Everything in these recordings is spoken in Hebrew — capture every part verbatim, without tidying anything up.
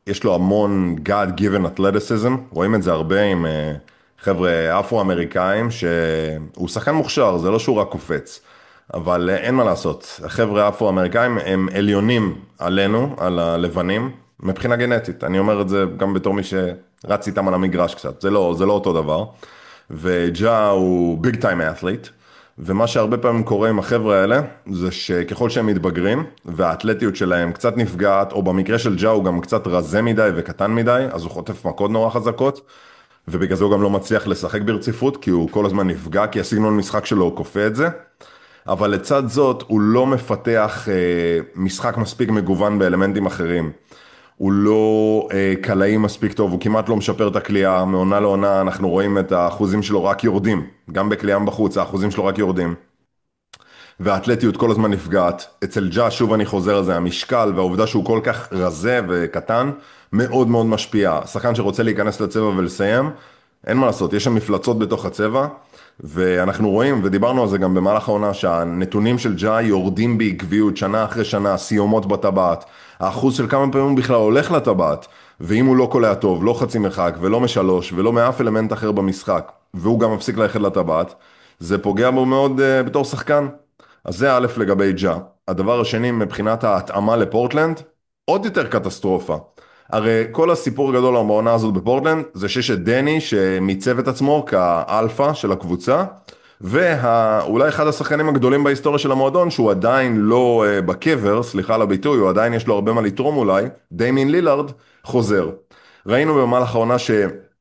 יש לו המון God given athleticism, רואים את זה הרבה עם אה, חבר'ה אפרו-אמריקאים, שהוא שחקן מוכשר, זה לא שהוא רק קופץ, אבל אה, אין מה לעשות, החבר'ה האפרו-אמריקאים הם עליונים עלינו, על הלבנים, מבחינה גנטית, אני אומר את זה גם בתור מי שרץ איתם על המגרש קצת, זה לא, זה לא אותו דבר, וג'ה הוא ביג טיים את'ליט, ומה שהרבה פעמים קורה עם החבר'ה האלה, זה שככל שהם מתבגרים, והאתלטיות שלהם קצת נפגעת, או במקרה של ג'ה הוא גם קצת רזה מדי וקטן מדי, אז הוא חוטף מכות נורא חזקות, ובגלל זה הוא גם לא מצליח לשחק ברציפות, כי הוא כל הזמן נפגע, כי הסגנון משחק שלו כופה את זה. אבל לצד זאת, הוא לא מפתח אה, משחק מספיק מגוון באלמנטים אחרים. הוא לא אה, קלעי מספיק טוב, הוא כמעט לא משפר את הקליעה, מעונה לעונה אנחנו רואים את האחוזים שלו רק יורדים, גם בקליעה בחוץ האחוזים שלו רק יורדים. והאתלטיות כל הזמן נפגעת. אצל ג'ה, שוב אני חוזר על זה, המשקל והעובדה שהוא כל כך רזה וקטן, מאוד מאוד משפיע. שחקן שרוצה להיכנס לצבע ולסיים, אין מה לעשות, יש שם מפלצות בתוך הצבע, ואנחנו רואים, ודיברנו על זה גם במהלך העונה, שהנתונים של ג'ה יורדים בעקביות, שנה אחרי שנה, סיומות בטבעת, האחוז של כמה פעמים הוא בכלל הולך לטבעת, ואם הוא לא קולע טוב, לא חצי מרחק, ולא משלוש, ולא מאף אלמנט אחר במשחק, והוא גם מפסיק ללכת לטבעת, זה פוגע בו מאוד uh, בתור שחקן. אז זה א' לגבי ג'ה. הדבר השני, מבחינת ההתאמה לפורטלנד, עוד יותר קטסטרופה. הרי כל הסיפור הגדול בעונה הזאת בפורטלנד, זה שיש את דני שמיצב את עצמו כאלפא של הקבוצה, ואולי אחד השחקנים הגדולים בהיסטוריה של המועדון, שהוא עדיין לא uh, בקבר, סליחה על הביטוי, הוא עדיין יש לו הרבה מה לתרום אולי, דיימין לילארד חוזר. ראינו במהלך העונה ש...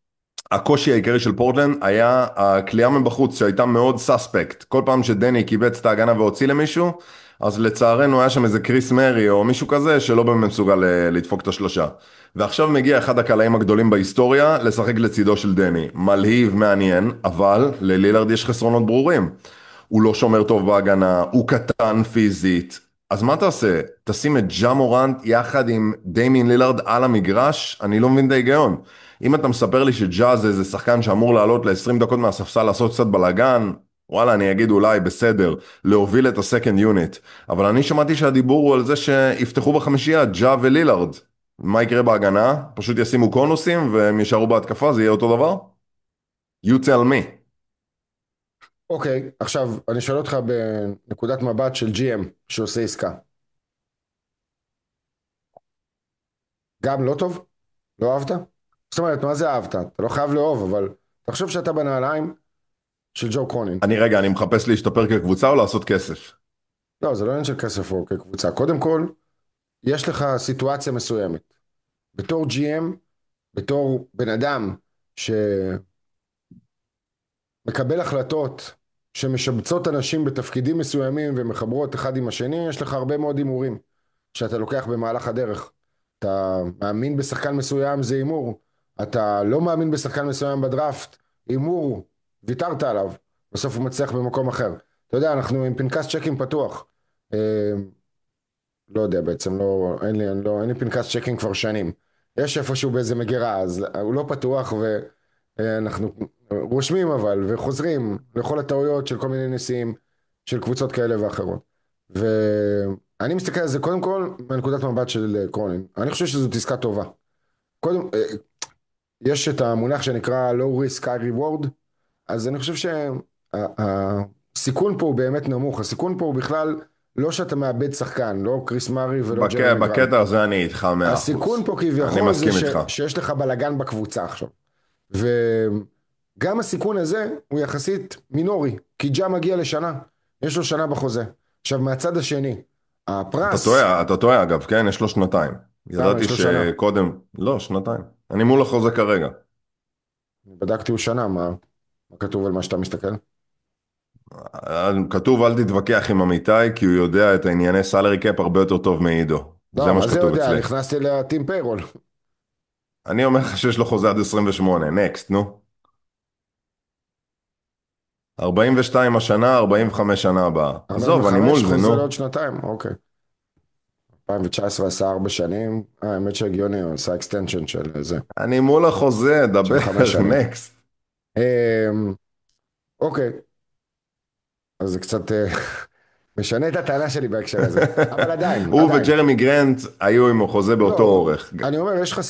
הקושי העיקרי של פורטלנד היה הקליעה מבחוץ שהייתה מאוד סאספקט. כל פעם שדני קיבץ את ההגנה והוציא למישהו, אז לצערנו היה שם איזה קריס מרי או מישהו כזה שלא באמת מסוגל אה, לדפוק את השלושה. ועכשיו מגיע אחד הקלעים הגדולים בהיסטוריה לשחק לצידו של דני. מלהיב, מעניין, אבל ללילארד יש חסרונות ברורים. הוא לא שומר טוב בהגנה, הוא קטן פיזית. אז מה תעשה? תשים את ג'ה מורנט יחד עם דיימין לילארד על המגרש? אני לא מבין את ההיגיון. אם אתה מספר לי שג'ה זה איזה שחקן שאמור לעלות ל-עשרים דקות מהספסל לעשות קצת בלאגן, וואלה, אני אגיד אולי בסדר, להוביל את הסקנד יוניט. אבל אני שמעתי שהדיבור הוא על זה שיפתחו בחמישייה ג'ה ולילארד. מה יקרה בהגנה? פשוט ישימו קונוסים והם יישארו בהתקפה, זה יהיה אותו דבר? You tell me. אוקיי, עכשיו אני שואל אותך בנקודת מבט של ג'י אם שעושה עסקה. גם לא טוב? לא אהבת? זאת אומרת, מה זה אהבת? אתה לא חייב לאהוב, אבל תחשוב שאתה בנעליים של ג'ו קרונין. אני רגע, אני מחפש להשתפר כקבוצה או לעשות כסף? לא, זה לא עניין של כסף או כקבוצה. קודם כל, יש לך סיטואציה מסוימת. בתור ג'י אם, בתור בן אדם שמקבל החלטות שמשבצות אנשים בתפקידים מסוימים ומחברות אחד עם השני, יש לך הרבה מאוד הימורים שאתה לוקח במהלך הדרך. אתה מאמין בשחקן מסוים, זה הימור. אתה לא מאמין בשחקן מסוים בדראפט, הימור, ויתרת עליו. בסוף הוא מצליח במקום אחר. אתה יודע, אנחנו עם פנקס צ'קים פתוח. אה, לא יודע בעצם, לא, אין לי, לא, אין לי פנקס צ'קים כבר שנים. יש איפשהו באיזה מגירה, אז הוא לא פתוח ואנחנו רושמים אבל, וחוזרים לכל הטעויות של כל מיני נשיאים של קבוצות כאלה ואחרות. ואני מסתכל על זה קודם כל מנקודת מבט של קרונין. אני חושב שזאת עסקה טובה. קודם, אה, יש את המונח שנקרא low risk high reward, אז אני חושב שהסיכון פה הוא באמת נמוך. הסיכון פה הוא בכלל לא שאתה מאבד שחקן, לא קריס מארי ולא בק... ג'רמי גרנט. בקטע הזה אני איתך מאה אחוז. הסיכון פה אני כביכול זה מסכים ש... איתך. שיש לך בלגן בקבוצה עכשיו. וגם הסיכון הזה הוא יחסית מינורי, כי ג'ה מגיע לשנה, יש לו שנה בחוזה. עכשיו מהצד השני, אתה הפרס, טועה, אתה טועה אגב, כן? יש לו שנתיים. כמה ידעתי יש לו שנה? שקודם... לא, שנתיים. אני מול החוזה כרגע. בדקתי הוא שנה, מה, מה כתוב על מה שאתה מסתכל? כתוב אל תתווכח עם אמיתי, כי הוא יודע את הענייני סלרי קאפ הרבה יותר טוב מעידו. זה לא, מה מה זה שכתוב יודע? אצלי. נכנסתי לטים פיירול. אני אומר לך שיש לו חוזה עד עשרים ושמונה, נקסט, נו. ארבעים ושתיים השנה, ארבעים וחמש שנה הבאה. עזוב, אני ארבעים וחמש מול זה, חוזה נו. לעוד שנתיים, אוקיי. אלפיים תשע עשרה עשה ארבע שנים, אה, האמת שהגיוני, הוא עשה אקסטנשן של זה, אני מול החוזה, של דבר, חמש שנים. נקסט. אמ, אוקיי, אז זה קצת אה, משנה את הטענה שלי בהקשר הזה, אבל עדיין, הוא עדיין. וג'רמי גרנט היו עם החוזה באותו לא, אורך. אני אומר, יש לך